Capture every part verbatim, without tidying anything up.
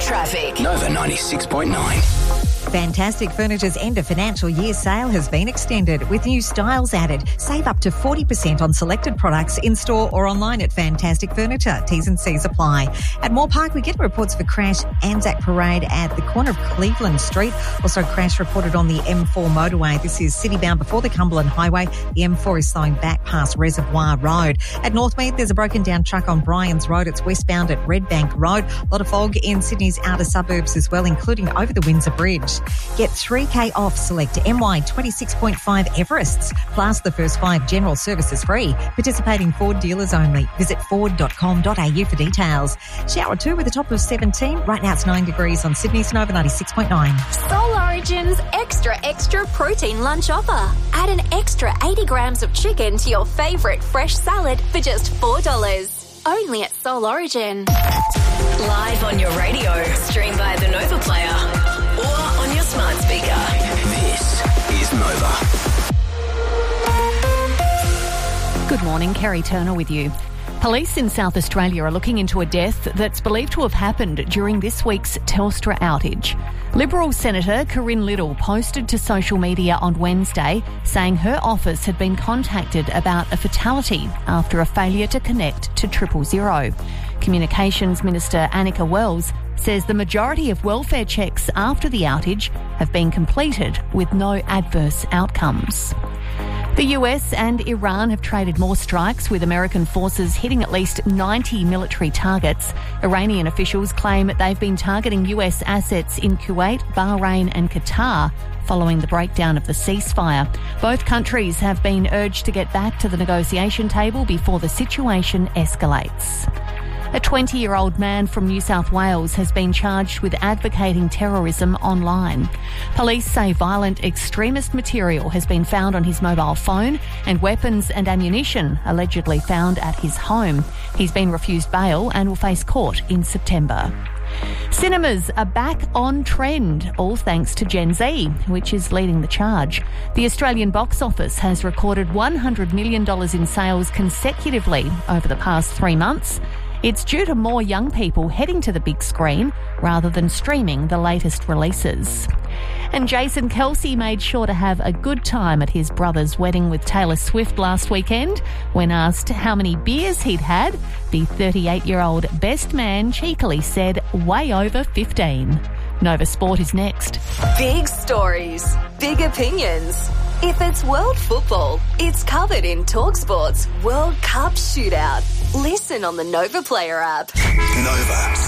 Traffic. Nova ninety-six point nine. Fantastic Furniture's end of financial year sale has been extended with new styles added. Save up to forty percent on selected products in-store or online at Fantastic Furniture. T's and C's apply. At Moore Park, we get reports of a crash Anzac Parade at the corner of Cleveland Street. Also, a crash reported on the M four motorway. This is city-bound before the Cumberland Highway. The M four is slowing back past Reservoir Road. At Northmead, there's a broken-down truck on Bryans Road. It's westbound at Red Bank Road. A lot of fog in Sydney's outer suburbs as well, including over the Windsor Bridge. Get three K off select M Y twenty-six point five Everests, plus the first five general services free. Participating Ford dealers only. Visit ford dot com dot a u for details. Shower two with a top of seventeen. Right now it's nine degrees on Sydney's Nova ninety-six point nine. Soul Origin's Extra Extra Protein Lunch Offer. Add an extra eighty grams of chicken to your favourite fresh salad for just four dollars. Only at Soul Origin. Live on your radio. Stream by the Nova Player. Or on your smart speaker. This is Nova. Good morning, Kerry Turner with you. Police in South Australia are looking into a death that's believed to have happened during this week's Telstra outage. Liberal Senator Corinne Liddle posted to social media on Wednesday saying her office had been contacted about a fatality after a failure to connect to triple zero. Communications Minister Annika Wells says the majority of welfare checks after the outage have been completed with no adverse outcomes. The U S and Iran have traded more strikes, with American forces hitting at least ninety military targets. Iranian officials claim they've been targeting U S assets in Kuwait, Bahrain and Qatar following the breakdown of the ceasefire. Both countries have been urged to get back to the negotiation table before the situation escalates. A twenty-year-old man from New South Wales has been charged with advocating terrorism online. Police say violent extremist material has been found on his mobile phone and weapons and ammunition allegedly found at his home. He's been refused bail and will face court in September. Cinemas are back on trend, all thanks to Gen Z, which is leading the charge. The Australian box office has recorded one hundred million dollars in sales consecutively over the past three months. It's due to more young people heading to the big screen rather than streaming the latest releases. And Jason Kelce made sure to have a good time at his brother's wedding with Taylor Swift last weekend. When asked how many beers he'd had, the thirty-eight-year-old best man cheekily said way over fifteen. Nova Sport is next. Big stories, big opinions. If it's world football, it's covered in TalkSport's World Cup Shootout. Listen on the Nova Player app. Nova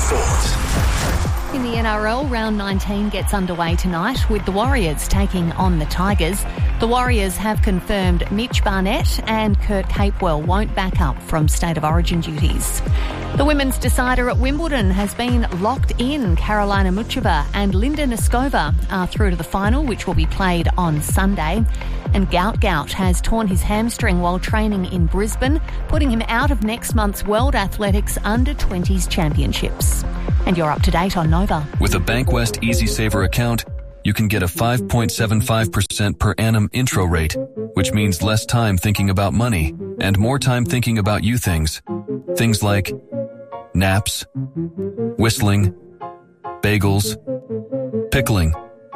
Sport. In the N R L, round nineteen gets underway tonight with the Warriors taking on the Tigers. The Warriors have confirmed Mitch Barnett and Kurt Capewell won't back up from State of Origin duties. The women's decider at Wimbledon has been locked in. Karolina Muchova and Linda Noskova are through to the final, which will be played on Sunday. And Gout Gout has torn his hamstring while training in Brisbane, putting him out of next month's World Athletics under twenties Championships. And you're up to date on Nova. With a Bankwest Easy Saver account, you can get a five point seven five percent per annum intro rate, which means less time thinking about money and more time thinking about you things. Things like naps, whistling, bagels, pickling,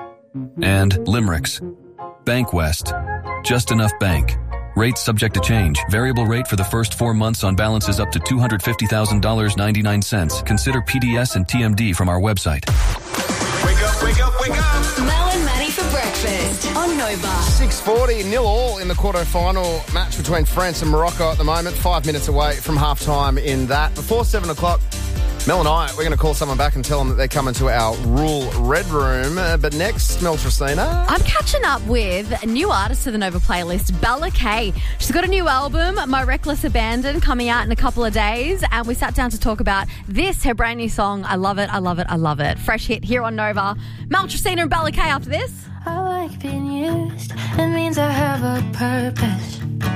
and limericks. Bankwest. Just enough bank. Rates subject to change. Variable rate for the first four months on balances up to two hundred fifty thousand dollars and ninety-nine cents. Consider P D S and T M D from our website. Wake up, wake up, wake up. Mel and Maddie for breakfast on Nova. six forty, nil all in the quarter-final match between France and Morocco at the moment. Five minutes away from half-time in that. Before seven o'clock, Mel and I, we're going to call someone back and tell them that they're coming to our Rule Red Room. Uh, but next, Mel Tresina. I'm catching up with a new artist to the Nova playlist, Bella K. She's got a new album, My Reckless Abandon, coming out in a couple of days. And we sat down to talk about this, her brand new song. I love it, I love it, I love it. Fresh hit here on Nova. Mel Tresina and Bella K after this. I like being used. It means I have a purpose.